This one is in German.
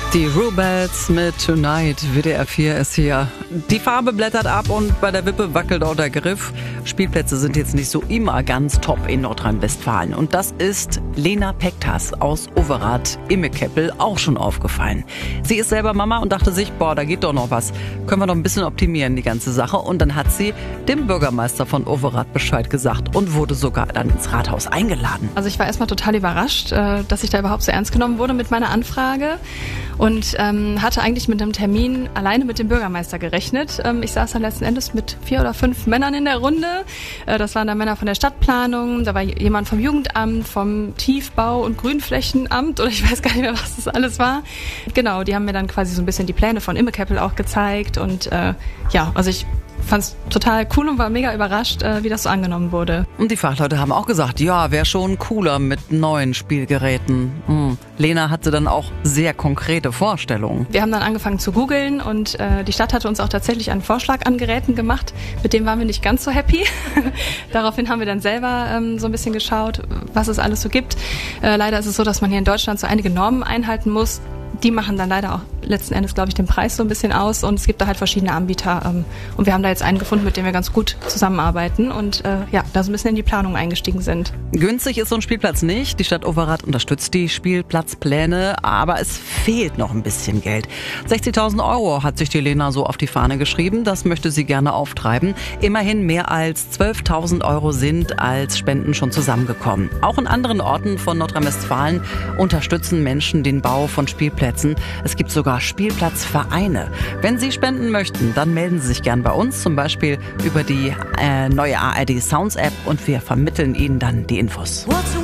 Die Rubettes mit Tonight, WDR 4 ist hier. Die Farbe blättert ab und bei der Wippe wackelt auch der Griff. Spielplätze sind jetzt nicht so immer ganz top in Nordrhein-Westfalen. Und das ist Lena Pektas aus Overath, Immekeppel, auch schon aufgefallen. Sie ist selber Mama und dachte sich, da geht doch noch was. Können wir noch ein bisschen optimieren, die ganze Sache. Und dann hat sie dem Bürgermeister von Overath Bescheid gesagt und wurde sogar dann ins Rathaus eingeladen. Also ich war erstmal total überrascht, dass ich da überhaupt so ernst genommen wurde mit meiner Anfrage. Und hatte eigentlich mit einem Termin alleine mit dem Bürgermeister gerechnet. Ich saß dann letzten Endes mit 4 oder 5 Männern in der Runde. Das waren dann Männer von der Stadtplanung, da war jemand vom Jugendamt, vom Tiefbau- und Grünflächenamt oder ich weiß gar nicht mehr, was das alles war. Genau, die haben mir dann quasi so ein bisschen die Pläne von Immekeppel auch gezeigt und also ich fand es total cool und war mega überrascht, wie das so angenommen wurde. Und die Fachleute haben auch gesagt, ja, wäre schon cooler mit neuen Spielgeräten. Lena hatte dann auch sehr konkrete Vorstellungen. Wir haben dann angefangen zu googeln und die Stadt hatte uns auch tatsächlich einen Vorschlag an Geräten gemacht. Mit dem waren wir nicht ganz so happy. Daraufhin haben wir dann selber so ein bisschen geschaut, was es alles so gibt. Leider ist es so, dass man hier in Deutschland so einige Normen einhalten muss. Die machen dann leider auch letzten Endes, glaube ich, den Preis so ein bisschen aus und es gibt da halt verschiedene Anbieter und wir haben da jetzt einen gefunden, mit dem wir ganz gut zusammenarbeiten und da so ein bisschen in die Planung eingestiegen sind. Günstig ist so ein Spielplatz nicht. Die Stadt Overath unterstützt die Spielplatzpläne, aber es fehlt noch ein bisschen Geld. 60.000 € hat sich die Lena so auf die Fahne geschrieben. Das möchte sie gerne auftreiben. Immerhin mehr als 12.000 € sind als Spenden schon zusammengekommen. Auch in anderen Orten von Nordrhein-Westfalen unterstützen Menschen den Bau von Spielplätzen. Es gibt sogar Spielplatzvereine. Wenn Sie spenden möchten, dann melden Sie sich gern bei uns, zum Beispiel über die neue ARD Sounds App und wir vermitteln Ihnen dann die Infos.